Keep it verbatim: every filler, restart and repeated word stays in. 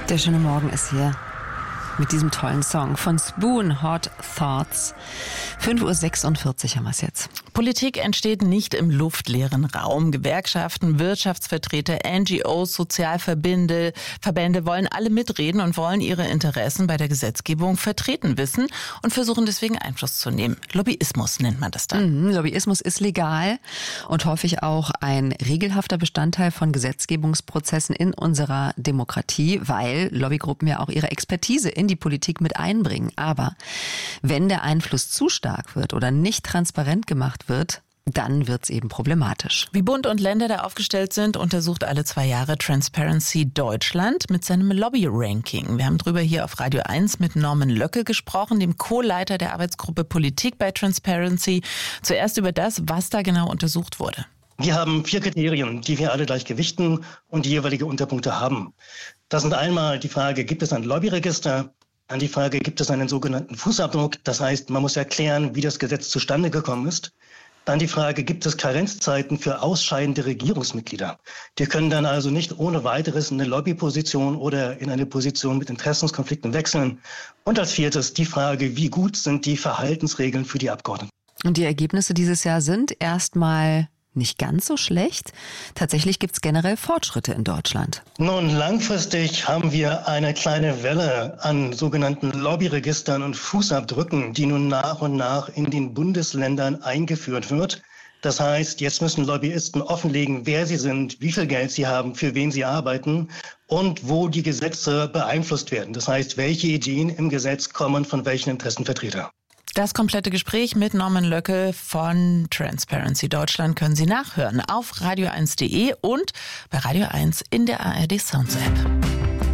Der schöne Morgen ist hier mit diesem tollen Song von Spoon, Hot Thoughts. fünf Uhr sechsundvierzig haben wir es jetzt. Politik entsteht nicht im luftleeren Raum. Gewerkschaften, Wirtschaftsvertreter, N G Os, Sozialverbände Verbände wollen alle mitreden und wollen ihre Interessen bei der Gesetzgebung vertreten wissen und versuchen deswegen Einfluss zu nehmen. Lobbyismus nennt man das dann. Mhm, Lobbyismus ist legal und häufig auch ein regelhafter Bestandteil von Gesetzgebungsprozessen in unserer Demokratie, weil Lobbygruppen ja auch ihre Expertise in die Politik mit einbringen. Aber wenn der Einfluss zu stark wird oder nicht transparent gemacht wird, dann wird's eben problematisch. Wie Bund und Länder da aufgestellt sind, untersucht alle zwei Jahre Transparency Deutschland mit seinem Lobby-Ranking. Wir haben drüber hier auf Radio eins mit Norman Löcke gesprochen, dem Co-Leiter der Arbeitsgruppe Politik bei Transparency. Zuerst über das, was da genau untersucht wurde. Wir haben vier Kriterien, die wir alle gleich gewichten und die jeweilige Unterpunkte haben. Das sind einmal die Frage, gibt es ein Lobbyregister? Dann die Frage, gibt es einen sogenannten Fußabdruck? Das heißt, man muss erklären, wie das Gesetz zustande gekommen ist. Dann die Frage, gibt es Karenzzeiten für ausscheidende Regierungsmitglieder? Die können dann also nicht ohne weiteres in eine Lobbyposition oder in eine Position mit Interessenskonflikten wechseln. Und als viertes die Frage, wie gut sind die Verhaltensregeln für die Abgeordneten? Und die Ergebnisse dieses Jahr sind erstmal nicht ganz so schlecht. Tatsächlich gibt es generell Fortschritte in Deutschland. Nun, langfristig haben wir eine kleine Welle an sogenannten Lobbyregistern und Fußabdrücken, die nun nach und nach in den Bundesländern eingeführt wird. Das heißt, jetzt müssen Lobbyisten offenlegen, wer sie sind, wie viel Geld sie haben, für wen sie arbeiten und wo die Gesetze beeinflusst werden. Das heißt, welche Ideen im Gesetz kommen von welchen Interessenvertretern. Das komplette Gespräch mit Norman Löcke von Transparency Deutschland können Sie nachhören auf radio eins punkt de und bei Radio eins in der A R D Sounds App.